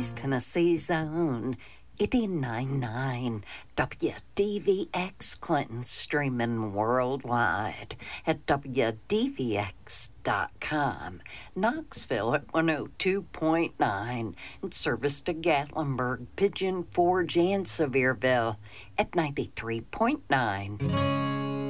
East Tennessee's own 89.9 WDVX Clinton, streaming worldwide at WDVX.com. Knoxville at 102.9 and service to Gatlinburg, Pigeon Forge, and Sevierville at 93.9.